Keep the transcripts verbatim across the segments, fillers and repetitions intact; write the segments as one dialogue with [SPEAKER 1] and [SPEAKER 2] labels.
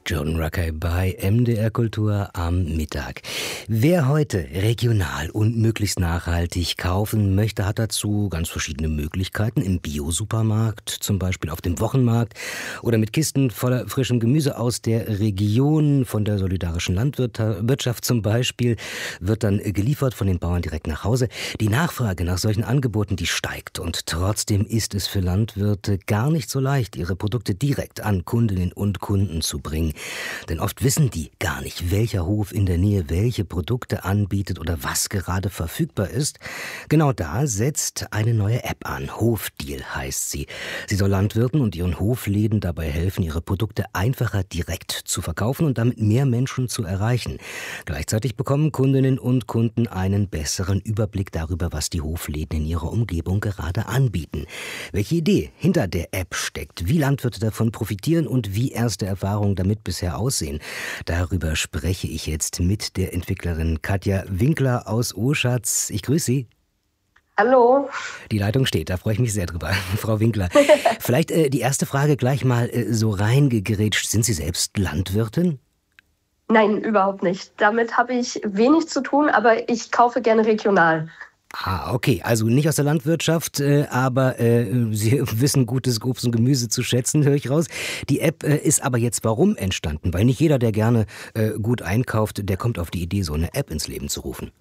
[SPEAKER 1] Jordan Rakei bei M D R Kultur am Mittag. Wer heute regional und möglichst nachhaltig kaufen möchte, hat dazu ganz verschiedene Möglichkeiten. Im Bio-Supermarkt, zum Beispiel auf dem Wochenmarkt oder mit Kisten voller frischem Gemüse aus der Region, von der solidarischen Landwirtschaft zum Beispiel, wird dann geliefert von den Bauern direkt nach Hause. Die Nachfrage nach solchen Angeboten, die steigt, und trotzdem ist es für Landwirte gar nicht so leicht, ihre Produkte direkt an Kundinnen und Kunden zu bringen. Denn oft wissen die gar nicht, welcher Hof in der Nähe welche Produkte anbietet oder was gerade verfügbar ist. Genau da setzt eine neue App an. Hofdeal heißt sie. Sie soll Landwirten und ihren Hofläden dabei helfen, ihre Produkte einfacher direkt zu verkaufen und damit mehr Menschen zu erreichen. Gleichzeitig bekommen Kundinnen und Kunden einen besseren Überblick darüber, was die Hofläden in ihrer Umgebung gerade anbieten. Welche Idee hinter der App steckt, wie Landwirte davon profitieren und wie erste Erfahrungen damit bisher aussehen. Darüber spreche ich jetzt mit der Entwicklerin Katja Winkler aus Oschatz. Ich grüße Sie.
[SPEAKER 2] Hallo.
[SPEAKER 1] Die Leitung steht, da freue ich mich sehr drüber, Frau Winkler. Vielleicht äh, die erste Frage gleich mal äh, so reingegrätscht. Sind Sie selbst Landwirtin?
[SPEAKER 2] Nein, überhaupt nicht. Damit habe ich wenig zu tun, aber ich kaufe gerne regional.
[SPEAKER 1] Ah, okay. Also nicht aus der Landwirtschaft, äh, aber äh, Sie wissen gutes Obst und Gemüse zu schätzen, höre ich raus. Die App äh, ist aber jetzt warum entstanden? Weil nicht jeder, der gerne äh, gut einkauft, der kommt auf die Idee, so eine App ins Leben zu rufen.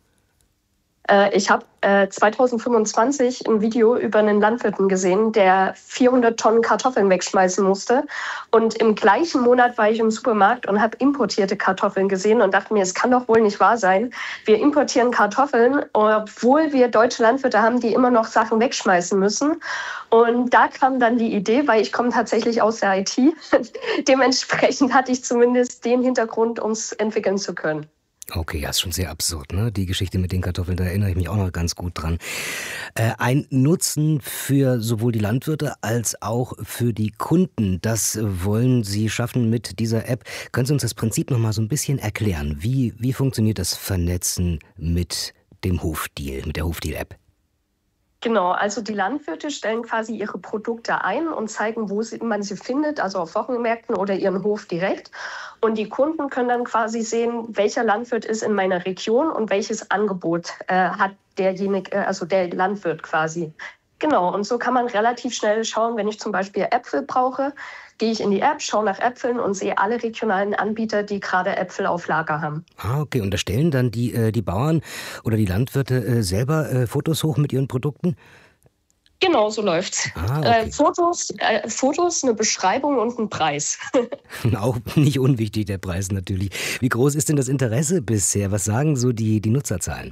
[SPEAKER 2] Ich habe äh, zwanzig fünfundzwanzig ein Video über einen Landwirten gesehen, der vierhundert Tonnen Kartoffeln wegschmeißen musste. Und im gleichen Monat war ich im Supermarkt und habe importierte Kartoffeln gesehen und dachte mir, es kann doch wohl nicht wahr sein. Wir importieren Kartoffeln, obwohl wir deutsche Landwirte haben, die immer noch Sachen wegschmeißen müssen. Und da kam dann die Idee, weil ich komme tatsächlich aus der I T. Dementsprechend hatte ich zumindest den Hintergrund, um es entwickeln zu können.
[SPEAKER 1] Okay, ja, ist schon sehr absurd, ne? Die Geschichte mit den Kartoffeln, da erinnere ich mich auch noch ganz gut dran. Äh, ein Nutzen für sowohl die Landwirte als auch für die Kunden, das wollen Sie schaffen mit dieser App. Können Sie uns das Prinzip noch mal so ein bisschen erklären? Wie, wie funktioniert das Vernetzen mit dem Hofdeal, mit der Hofdeal-App?
[SPEAKER 2] Genau, also die Landwirte stellen quasi ihre Produkte ein und zeigen, wo man sie findet, also auf Wochenmärkten oder ihren Hof direkt. Und die Kunden können dann quasi sehen, welcher Landwirt ist in meiner Region und welches Angebot äh, hat derjenige, also der Landwirt quasi. Genau, und so kann man relativ schnell schauen, wenn ich zum Beispiel Äpfel brauche, gehe ich in die App, schaue nach Äpfeln und sehe alle regionalen Anbieter, die gerade Äpfel auf Lager haben.
[SPEAKER 1] Ah, okay. Und da stellen dann die, äh, die Bauern oder die Landwirte äh, selber äh, Fotos hoch mit ihren Produkten?
[SPEAKER 2] Genau, so läuft's.
[SPEAKER 1] Ah, okay.
[SPEAKER 2] äh, Fotos, äh, Fotos, eine Beschreibung und ein Preis.
[SPEAKER 1] Auch nicht unwichtig, der Preis natürlich. Wie groß ist denn das Interesse bisher? Was sagen so die, die Nutzerzahlen?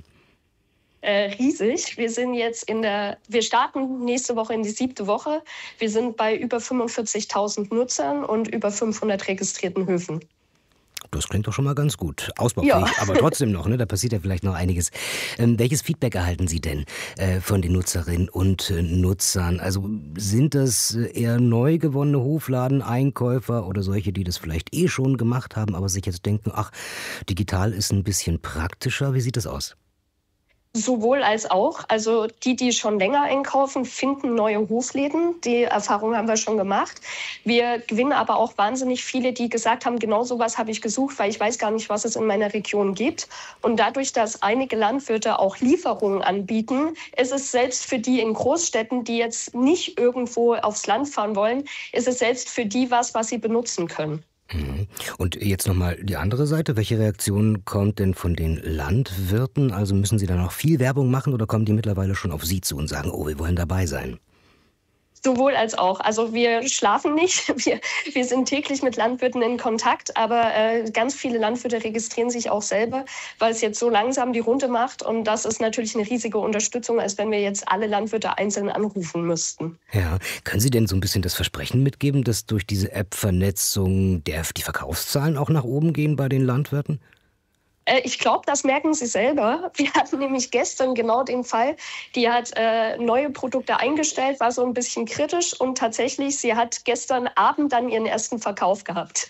[SPEAKER 2] Äh, riesig. Wir sind jetzt in der, wir starten nächste Woche in die siebte Woche. Wir sind bei über fünfundvierzigtausend Nutzern und über fünfhundert registrierten Höfen.
[SPEAKER 1] Das klingt doch schon mal ganz gut. Ausbaufähig, ja. Aber trotzdem noch, ne? Da passiert ja vielleicht noch einiges. Ähm, welches Feedback erhalten Sie denn äh, von den Nutzerinnen und äh, Nutzern? Also sind das eher neu gewonnene Hofladen-Einkäufer oder solche, die das vielleicht eh schon gemacht haben, aber sich jetzt denken, ach, digital ist ein bisschen praktischer? Wie sieht das aus?
[SPEAKER 2] Sowohl als auch. Also die, die schon länger einkaufen, finden neue Hofläden. Die Erfahrung haben wir schon gemacht. Wir gewinnen aber auch wahnsinnig viele, die gesagt haben, genau sowas habe ich gesucht, weil ich weiß gar nicht, was es in meiner Region gibt. Und dadurch, dass einige Landwirte auch Lieferungen anbieten, ist es selbst für die in Großstädten, die jetzt nicht irgendwo aufs Land fahren wollen, ist es selbst für die was, was sie benutzen können.
[SPEAKER 1] Und jetzt nochmal die andere Seite. Welche Reaktion kommt denn von den Landwirten? Also müssen Sie da noch viel Werbung machen oder kommen die mittlerweile schon auf Sie zu und sagen, oh, wir wollen dabei sein?
[SPEAKER 2] Sowohl als auch. Also wir schlafen nicht. Wir, wir sind täglich mit Landwirten in Kontakt, aber äh, ganz viele Landwirte registrieren sich auch selber, weil es jetzt so langsam die Runde macht. Und das ist natürlich eine riesige Unterstützung, als wenn wir jetzt alle Landwirte einzeln anrufen müssten.
[SPEAKER 1] Ja, können Sie denn so ein bisschen das Versprechen mitgeben, dass durch diese App-Vernetzung der, die Verkaufszahlen auch nach oben gehen bei den Landwirten?
[SPEAKER 2] Ich glaube, das merken sie selber. Wir hatten nämlich gestern genau den Fall, die hat äh, neue Produkte eingestellt, war so ein bisschen kritisch und tatsächlich, sie hat gestern Abend dann ihren ersten Verkauf gehabt.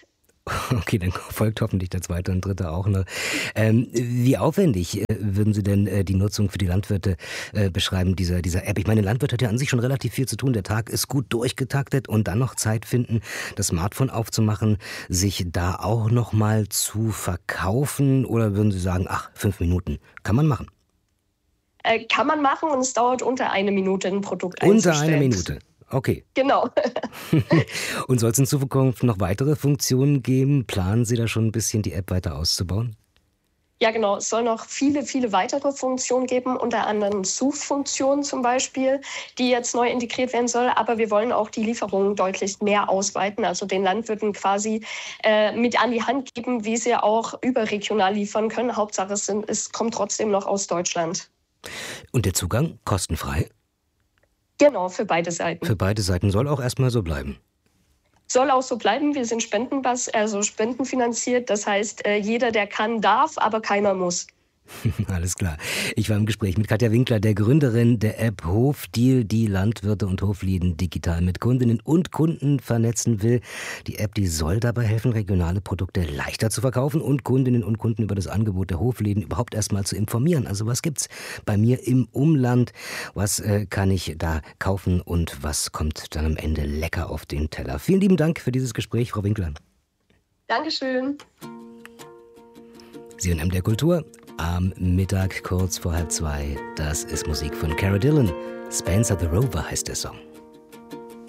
[SPEAKER 1] Okay, dann folgt hoffentlich der zweite und dritte auch noch. Ähm, wie aufwendig äh, würden Sie denn äh, die Nutzung für die Landwirte äh, beschreiben, dieser, dieser App? Ich meine, der Landwirt hat ja an sich schon relativ viel zu tun. Der Tag ist gut durchgetaktet und dann noch Zeit finden, das Smartphone aufzumachen, sich da auch noch mal zu verkaufen? Oder würden Sie sagen, ach, fünf Minuten, kann man machen?
[SPEAKER 2] Äh, kann man machen und es dauert unter eine Minute, ein Produkt einzustellen.
[SPEAKER 1] Unter eine Minute? Okay.
[SPEAKER 2] Genau.
[SPEAKER 1] Und soll es in Zukunft noch weitere Funktionen geben? Planen Sie da schon ein bisschen, die App weiter auszubauen?
[SPEAKER 2] Ja, genau. Es soll noch viele, viele weitere Funktionen geben, unter anderem Suchfunktionen zum Beispiel, die jetzt neu integriert werden soll. Aber wir wollen auch die Lieferungen deutlich mehr ausweiten, also den Landwirten quasi äh, mit an die Hand geben, wie sie auch überregional liefern können. Hauptsache, es, sind, es kommt trotzdem noch aus Deutschland.
[SPEAKER 1] Und der Zugang kostenfrei?
[SPEAKER 2] Genau, für beide Seiten.
[SPEAKER 1] Für beide Seiten soll auch erstmal so bleiben.
[SPEAKER 2] Soll auch so bleiben. Wir sind spendenbas, also spendenfinanziert. Das heißt, jeder, der kann, darf, aber keiner muss.
[SPEAKER 1] Alles klar. Ich war im Gespräch mit Katja Winkler, der Gründerin der App Hofdeal, die Landwirte und Hofläden digital mit Kundinnen und Kunden vernetzen will. Die App, die soll dabei helfen, regionale Produkte leichter zu verkaufen und Kundinnen und Kunden über das Angebot der Hofläden überhaupt erstmal zu informieren. Also was gibt's bei mir im Umland? Was äh, kann ich da kaufen und was kommt dann am Ende lecker auf den Teller? Vielen lieben Dank für dieses Gespräch, Frau Winkler.
[SPEAKER 2] Dankeschön.
[SPEAKER 1] Sie und M D R Kultur. Am Mittag kurz vor halb zwei. Das ist Musik von Cara Dillon. Spencer the Rover heißt der Song.